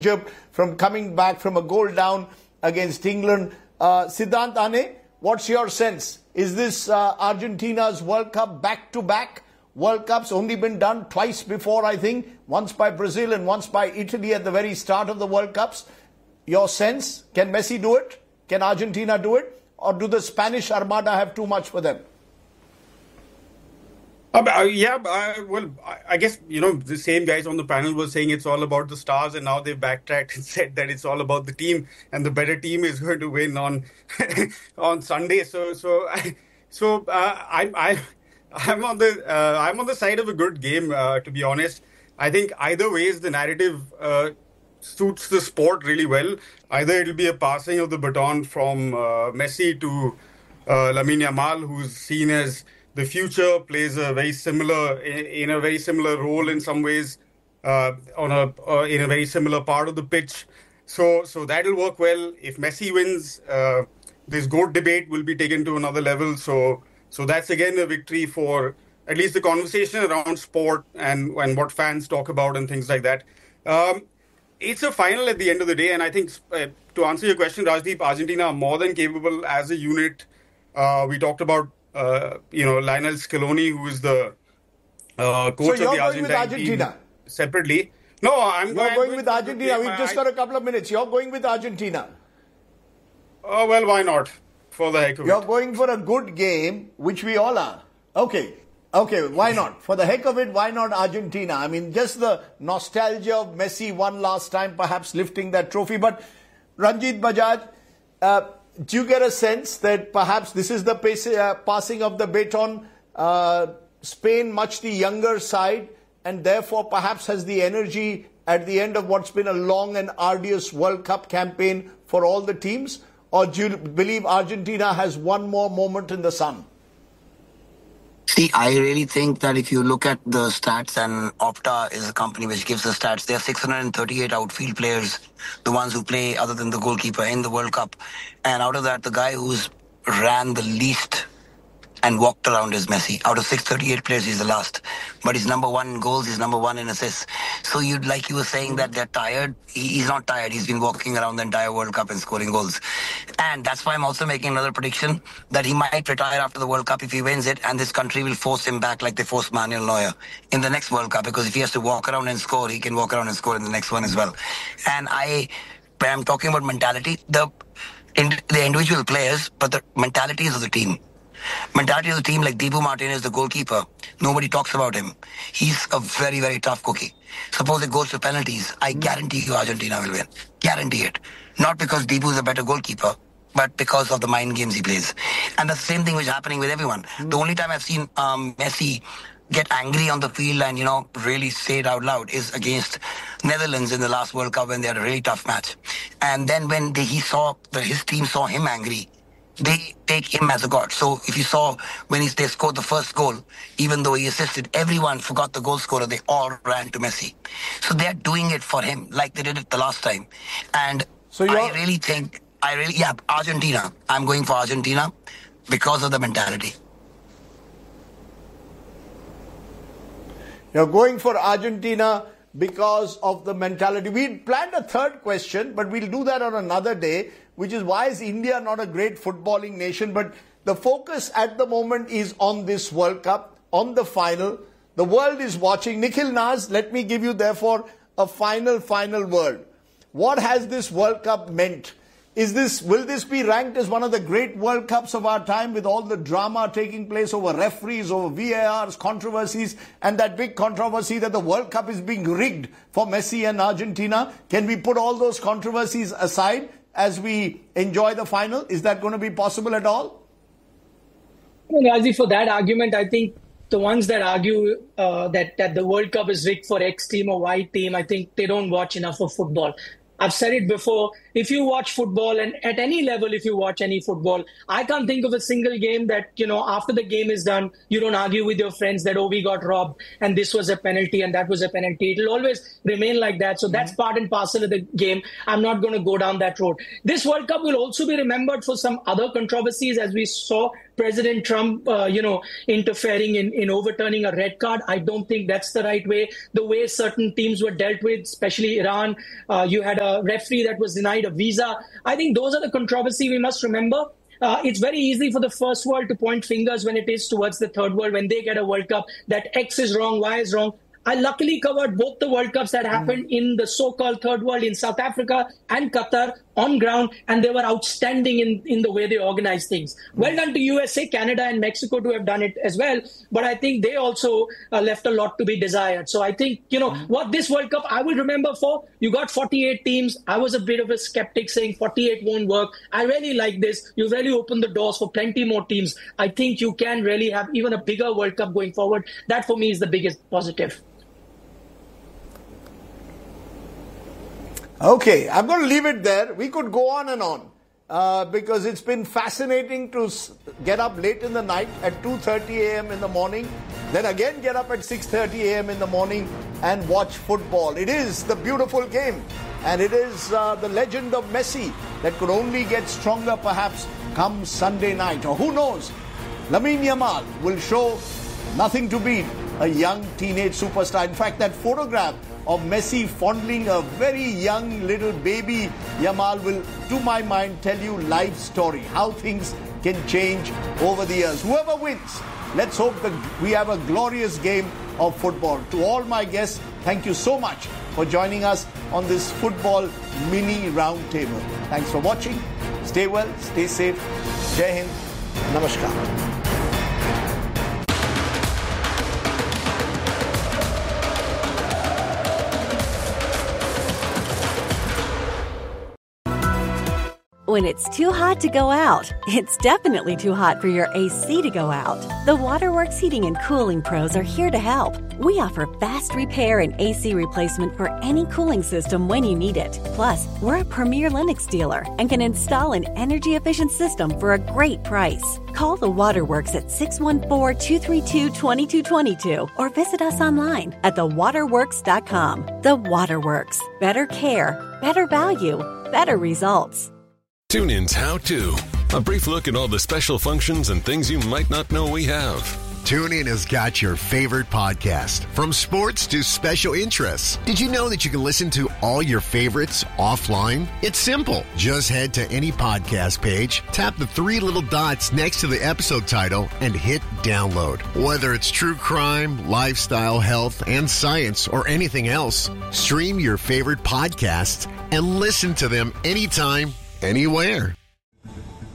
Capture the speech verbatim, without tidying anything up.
Egypt from coming back from a goal down against England. Uh, Siddhant Ane, what's your sense? Is this uh, Argentina's World Cup back-to-back? World Cups only been done twice before, I think. Once by Brazil and once by Italy at the very start of the World Cups. Your sense? Can Messi do it? Can Argentina do it? Or do the Spanish Armada have too much for them? Uh, yeah, uh, well, I guess, you know, the same guys on the panel were saying it's all about the stars, and now they've backtracked and said that it's all about the team, and the better team is going to win on on Sunday. So, so, I, so uh, I, I, I'm on the uh, I'm on the side of a good game, uh, to be honest. I think either ways the narrative uh, suits the sport really well. Either it'll be a passing of the baton from uh, Messi to uh, Lamine Yamal, who's seen as the future, plays a very similar, in a very similar role in some ways, uh, on a uh, in a very similar part of the pitch. So, so that'll work well. If Messi wins, uh, this GOAT debate will be taken to another level. So, so that's again a victory for at least the conversation around sport and and what fans talk about and things like that. Um, it's a final at the end of the day, and I think uh, to answer your question, Rajdeep, Argentina are more than capable as a unit. Uh, we talked about. Uh, you know, Lionel Scaloni, who is the uh, coach so of the Argentina Argentine team separately. No, I'm you're going, going with Argentina. We've just got a couple of minutes. You're going with Argentina. Oh, well, why not? For the heck of You're it. You're going for a good game, which we all are. Okay. Okay, why not? For the heck of it, why not Argentina? I mean, just the nostalgia of Messi one last time, perhaps lifting that trophy. But Ranjit Bajaj, uh, do you get a sense that perhaps this is the pace, uh, passing of the baton? Uh, Spain, much the younger side, and therefore perhaps has the energy at the end of what's been a long and arduous World Cup campaign for all the teams? Or do you believe Argentina has one more moment in the sun? See, I really think that if you look at the stats, and Opta is a company which gives the stats, there are six hundred thirty-eight outfield players, the ones who play other than the goalkeeper in the World Cup. And out of that, the guy who's ran the least and walked around is Messi. Out of six hundred thirty-eight players, he's the last. But he's number one in goals, he's number one in assists. So you'd like you were saying that they're tired. He's not tired. He's been walking around the entire World Cup and scoring goals. And that's why I'm also making another prediction that he might retire after the World Cup if he wins it, and this country will force him back like they forced Manuel Neuer in the next World Cup, because if he has to walk around and score, he can walk around and score in the next one as well. And I am talking about mentality, the, in, the individual players, but the mentalities of the team. Mentality of the team, like Dibu Martinez, the goalkeeper, nobody talks about him. He's a very, very tough cookie. Suppose it goes to penalties, I guarantee you Argentina will win. Guarantee it. Not because Dibu is a better goalkeeper, but because of the mind games he plays. And the same thing was happening with everyone. Mm. The only time I've seen um, Messi get angry on the field and, you know, really say it out loud is against Netherlands in the last World Cup when they had a really tough match. And then when they, he saw, the, his team saw him angry, they take him as a god. So if you saw when he, they scored the first goal, even though he assisted, everyone forgot the goal scorer. They all ran to Messi. So they're doing it for him like they did it the last time. And so I really think, I really, yeah, Argentina. I'm going for Argentina because of the mentality. You're going for Argentina because of the mentality. We planned a third question, but we'll do that on another day, which is why is India not a great footballing nation? But the focus at the moment is on this World Cup, on the final. The world is watching. Nikhil Naz, let me give you therefore a final, final word. What has this World Cup meant? Is this, will this be ranked as one of the great World Cups of our time, with all the drama taking place over referees, over V A Rs, controversies, and that big controversy that the World Cup is being rigged for Messi and Argentina? Can we put all those controversies aside as we enjoy the final? Is that going to be possible at all? Razi, for that argument, I think the ones that argue uh, that, that the World Cup is rigged for X team or Y team, I think they don't watch enough of football. I've said it before, if you watch football, and at any level, if you watch any football, I can't think of a single game that, you know, after the game is done, you don't argue with your friends that, oh, we got robbed and this was a penalty and that was a penalty. It'll always remain like that. So that's part and parcel of the game. I'm not going to go down that road. This World Cup will also be remembered for some other controversies, as we saw President Trump, uh, you know, interfering in, in overturning a red card. I don't think that's the right way. The way certain teams were dealt with, especially Iran, uh, you had a referee that was denied a visa. I think those are the controversy we must remember. Uh, it's very easy for the first world to point fingers when it is towards the third world, when they get a World Cup, that X is wrong, Y is wrong. I luckily covered both the World Cups that happened mm. in the so-called third world in South Africa and Qatar on ground, and they were outstanding in, in the way they organized things. Mm. Well done to U S A, Canada, and Mexico to have done it as well, but I think they also uh, left a lot to be desired. So I think, you know, mm. what this World Cup I will remember for, you got forty-eight teams. I was a bit of a skeptic saying forty-eight won't work. I really like this. You really opened the doors for plenty more teams. I think you can really have even a bigger World Cup going forward. That for me is the biggest positive. Okay, I'm going to leave it there. We could go on and on uh, because it's been fascinating to get up late in the night at two thirty a.m. in the morning, then again get up at six thirty a.m. in the morning and watch football. It is the beautiful game, and it is uh, the legend of Messi that could only get stronger perhaps come Sunday night. Or who knows, Lamine Yamal will show nothing to beat a young teenage superstar. In fact, that photograph of Messi fondling a very young little baby Yamal will, to my mind, tell you life story, how things can change over the years. Whoever wins, let's hope that we have a glorious game of football. To all my guests, thank you so much for joining us on this football mini roundtable. Thanks for watching. Stay well, stay safe. Jai Hind. Namaskar. When it's too hot to go out, it's definitely too hot for your A C to go out. The Waterworks Heating and Cooling Pros are here to help. We offer fast repair and A C replacement for any cooling system when you need it. Plus, we're a premier Lennox dealer and can install an energy-efficient system for a great price. Call the Waterworks at six one four, two three two, two two two two or visit us online at the waterworks dot com. The Waterworks. Better care, better value, better results. TuneIn's How To. A brief look at all the special functions and things you might not know we have. TuneIn has got your favorite podcast, from sports to special interests. Did you know that you can listen to all your favorites offline? It's simple. Just head to any podcast page, tap the three little dots next to the episode title, and hit download. Whether it's true crime, lifestyle, health, and science, or anything else, stream your favorite podcasts and listen to them anytime, anywhere.